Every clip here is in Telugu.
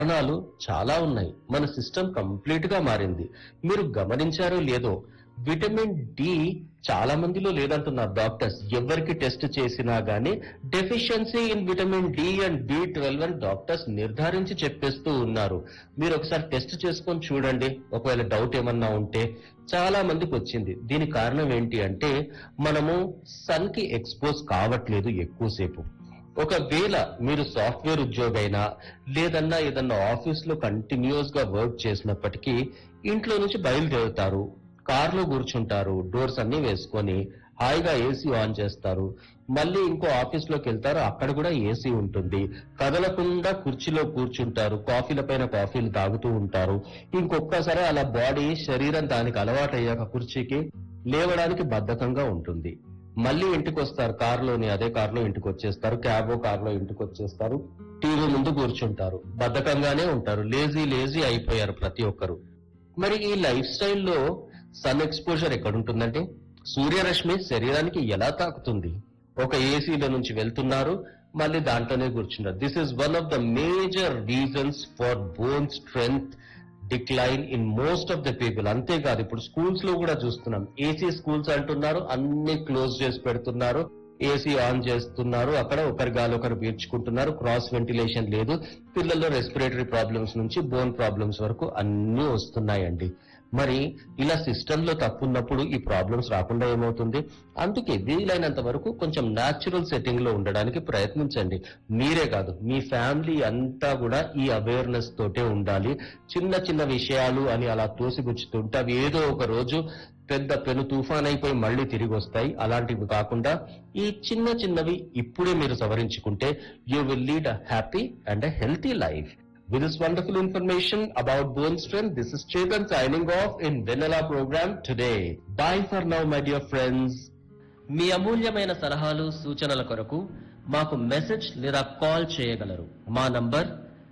కారణాలు చాలా ఉన్నాయి. మన సిస్టమ్ కంప్లీట్ గా మారింది. మీరు గమనించారో లేదో, విటమిన్ డి చాలా మందిలో లేదంటున్నారు డాక్టర్స్. ఎవరికి టెస్ట్ చేసినా గానీ deficiency in vitamin D and B12 అని డాక్టర్స్ నిర్ధారించి చెప్పేస్తూ ఉన్నారు. మీరు ఒకసారి టెస్ట్ చేసుకొని చూడండి, ఒకవేళ డౌట్ ఏమన్నా ఉంటే. చాలా మందికి వచ్చింది. దీని కారణం ఏంటి అంటే, మనము సన్ కి ఎక్స్పోజ్ కావట్లేదు ఎక్కువసేపు. ఒకవేళ మీరు సాఫ్ట్వేర్ ఉద్యోగైనా లేదన్నా ఏదన్నా ఆఫీస్ లో కంటిన్యూస్ గా వర్క్ చేసినప్పటికీ ఇంట్లో నుంచి బయలుదేరుతారు, కార్లో కూర్చుంటారు, డోర్స్ అన్ని వేసుకొని హాయిగా ఏసీ ఆన్ చేస్తారు. మళ్ళీ ఇంకో ఆఫీస్ లోకి వెళ్తారు, అక్కడ కూడా ఏసీ ఉంటుంది. కదలకుండా కుర్చీలో కూర్చుంటారు, కాఫీల పైన కాఫీలు తాగుతూ ఉంటారు. ఇంకొక్కసారి అలా బాడీ శరీరం దానికి అలవాటయ్యాక కుర్చీకి లేవడానికి బద్ధకంగా ఉంటుంది. మళ్ళీ ఇంటికి వస్తారు, కారులోని అదే కారులో ఇంటికి వచ్చేస్తారు, క్యాబో కారులో ఇంటికి వచ్చేస్తారు, టీవీ ముందు కూర్చుంటారు, బద్ధకంగానే ఉంటారు, లేజీ లేజీ అయిపోయారు ప్రతి ఒక్కరు. మరి ఈ లైఫ్ స్టైల్లో సన్ ఎక్స్పోజర్ ఎక్కడుంటుందంటే, సూర్యరశ్మి శరీరానికి ఎలా తాకుతుంది? ఒక ఏసీలో నుంచి వెళ్తున్నారు, మళ్ళీ దాంట్లోనే కూర్చున్నారు. This is one of the major reasons for bone strength decline in most of the people. అంతేకాదు, ఇప్పుడు స్కూల్స్ లో కూడా చూస్తున్నాం. ఏసీ స్కూల్స్ అంటున్నారు, అన్ని క్లోజ్ చేసి పెడుతున్నారు, ఏసీ ఆన్ చేస్తున్నారు, అక్కడ ఒకరి గాలి ఒకరు పీల్చుకుంటున్నారు, క్రాస్ వెంటిలేషన్ లేదు. పిల్లల్లో రెస్పిరేటరీ ప్రాబ్లమ్స్ నుంచి బోన్ ప్రాబ్లమ్స్ వరకు అన్ని వస్తున్నాయండి. మరి ఇలా సిస్టమ్ లో తప్పు ఉన్నప్పుడు ఈ ప్రాబ్లమ్స్ రాకుండా ఏమవుతుంది? అందుకే వీలైనంత వరకు కొంచెం న్యాచురల్ సెట్టింగ్ లో ఉండడానికి ప్రయత్నించండి. మీరే కాదు, మీ ఫ్యామిలీ అంతా కూడా ఈ అవేర్నెస్ తోటే ఉండాలి. చిన్న చిన్న విషయాలు అని అలా తోసిపుచ్చుతుంటే అవి ఏదో ఒక రోజు పెద్ద పెను తుఫాన్ అయిపోయి మళ్ళీ తిరిగి వస్తాయి. అలాంటివి కాకుండా ఈ చిన్న చిన్నవి ఇప్పుడే మీరు సవరించుకుంటే you will lead a happy and a healthy life. With this wonderful information about bone strength, this is Chetan signing off in Vanilla program today. Bye for now, my dear friends. మీ అమూల్యమైన సలహాలు సూచనల కొరకు మాకు మెసేజ్ లేదా కాల్ చేయగలరు. మా నంబర్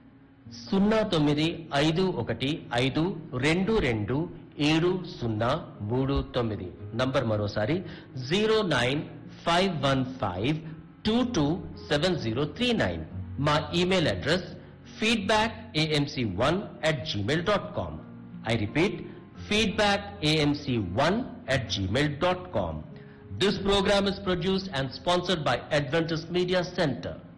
0951522739. నంబర్ మరోసారి 09515227039. మా email address feedbackamc1@gmail.com. I repeat, feedbackamc1@gmail.com. This program is produced and sponsored by Adventist Media Center.